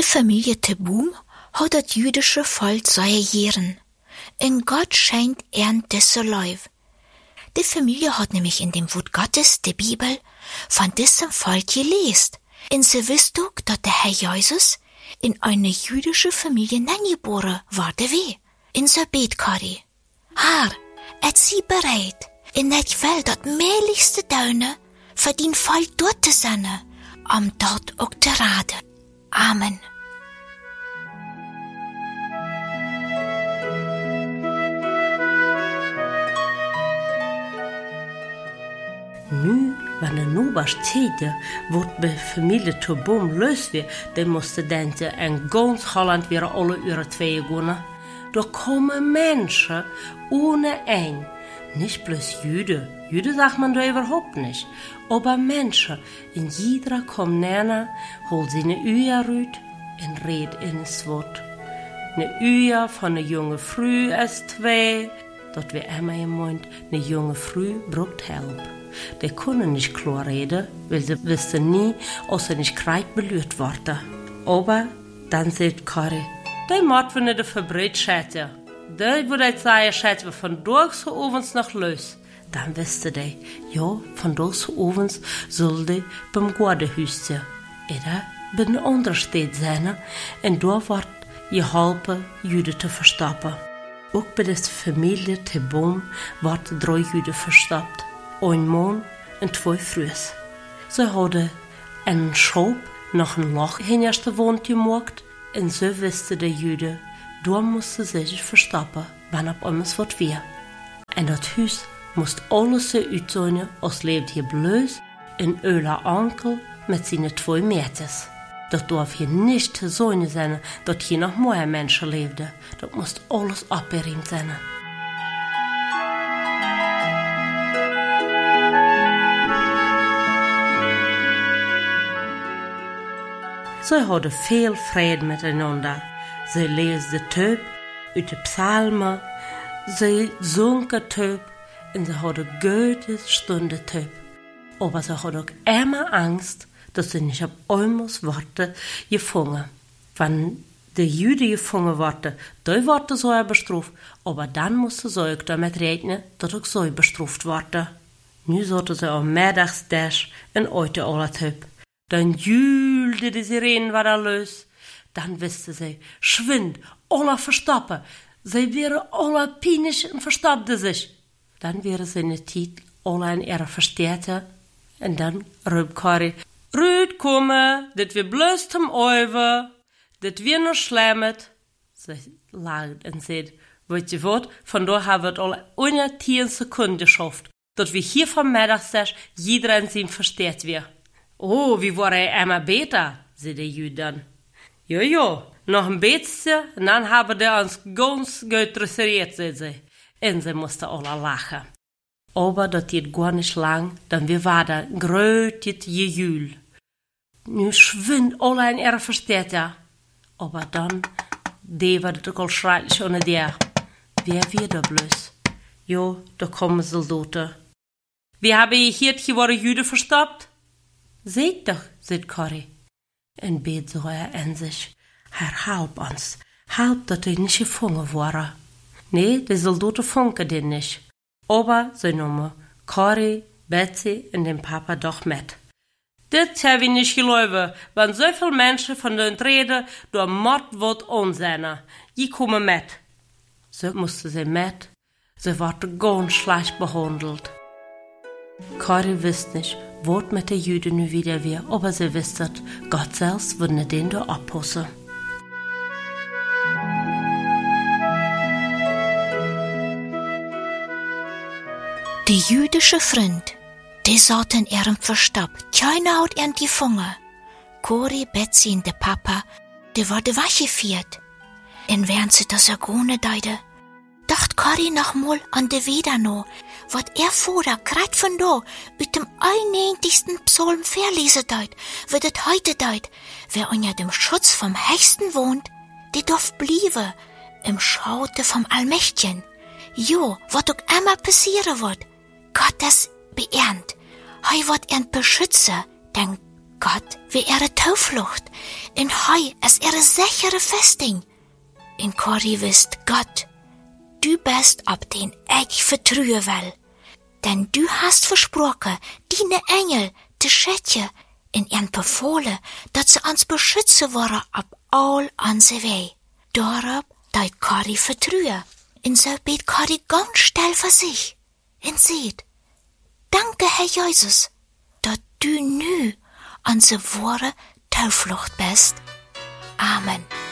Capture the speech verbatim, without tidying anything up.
Familie Teboom hat das jüdische Volk seine Jahren. Und Gott scheint ern diese Leib. Die Familie hat nämlich in dem Wort Gottes, der Bibel, von diesem Volk gelesen. Und sie wisst auch, dass der Herr Jesus in eine jüdische Familie neingeboren wurde wie. In so Betkari. Herr, et sie bereit, in dat Welt dat mehrlichste Döne, für den Volk dort zu sein, um dort auch zu raden. Amen. Nu, wenn er nu was Zeit wordt bij familie Teboom los weer, dan moesten denken en ganz Holland weer alle uren twee gaan. Da kommen Menschen ohne ein. Nicht bloß Jüde. Jüde sagt man da überhaupt nicht. Aber Menschen. In jeder kommt näher, holt sie eine Uja rüt und red in das Wort. Eine Uja von einer junge Früh als zwei. Dort wie einmal gemeint, eine junge Früh braucht Help. Die können nicht klar reden, weil sie wissen nie, ob sie nicht kreid belüht worden. Aber dann sagt Kari, die moet we naar de fabriek zetten. Die würde ich sagen, zetten we vandaag zo ovens nog los. Dan wisten die, ja, vandaag zo ovens zullen die beim Gordenhuis zijn. Oder bij een andere stad zijn. En daar wordt geholpen, Juden te verstappen. Ook bij de familie Teboom wordt drie Juden verstapt. Een man en twee vrouwen. Ze hadden een schop nog een loch in eerste woont gemaakt. En zo wisten de Juden, daar moesten ze zich verstappen, wanneer op alles wat weer. En dat huis moest alles zo uitzien als leefde hier bloos een oude onkel met zijn twee meisjes. Dat dorf hier niet te zijn zijn dat hier nog meer mensen leefden. Dat moest alles opgeruimd zijn. Ze hadden veel vrede miteinander. Ze leesden teub uit de psalmen. Ze zongen teub. En ze hadden goede stunden teub. Aber ze hadden ook immer Angst, dass sie nicht auf einmal worden gefangen. Wenn die Juden gefangen worden, dann worden sie bestraft. Aber dann mussten sie auch damit rechnen, dass auch sie bestraft worden. Nu zaten ze am Mittagsdash en uit alle teub. Dann jühlte die Sirenen wieder los. Dann wusste sie, schwind, alle verstoppen. Sie wären alle pinisch und verstoppten sich. Dann wären sie in der Zeit alle in ihre Verstärkte. Und dann rief Kari, Rüd, komme, dit wir bloß zum Oewe, dit wir noch schlemmet. Sie lacht und sagt, wollt ihr was, von da haben wir alle unter zehn Sekunden geschafft, dass wir hier vom Mittagsdash jeder in seinem Verstärkt wird. Oh, wie war er einmal besser, sagt der Jüd dann. Ja, ja, noch ein bisschen, und dann haben die uns ganz gut dressiert, sagt sie. Und sie mussten alle lachen. Aber das geht gar nicht lang, dann wir war da ein grötes Gejühl. Nu schwind alle in ihre Verstärker. Aber dann, die war das auch schrecklich ohne der. Wer wird da bloß? Jo, da kommen Soldaten. Wie habe ich hier die Jüde verstoppt? Seht doch, sagt Kari. Und bet so er in sich. Herr, halb uns. Halb, dass die nicht gefangen waren. Nee, die Soldaten funken den nicht. Aber sie nahmen Kari, Betsy und den Papa doch mit. Das habe ich nicht geglaubt, wenn so viele Menschen von den reden, durch Mord wird unsinn. Die kommen mit. So mussten sie mit. Sie wurden ganz schlecht behandelt. Kari wusste nicht, was mit den Juden nu wieder wäre, aber sie wusste, Gott selbst würde den da abpassen. Die jüdische Freund, die saß in ihrem Verstopp. Keiner hat ihn gefangen. Kori, Betsy und der Papa, die wurde weggeführt. Und während sie das Agone deide, dacht Kori noch mal an de Widano, wat er vorher grad von da, mit dem einundneunzigsten Psalm verlesen deut, wird et heute deut, wer unter dem Schutz vom Höchsten wohnt, die darf bliebe, im Schaute vom Allmächtigen. Jo, wat auch immer passieren wird, Gott das beehrt, hei wird ihn beschützen, denn Gott wie ihre Tauflucht, in Heu ist ihre sichere Festing. In Corrie wisst Gott, du bist, ob den ich vertrühe will. Denn du hast versprochen, deine Engel, die Schätze, in ihren befohlen, dass sie uns beschützen wollen ab all unsere Weh. Darauf deut Corrie vertrühe. Und so bet Corrie ganz still für sich. Und sieht, danke, Herr Jesus, dass du nu unsere wahre Tauflucht bist. Amen.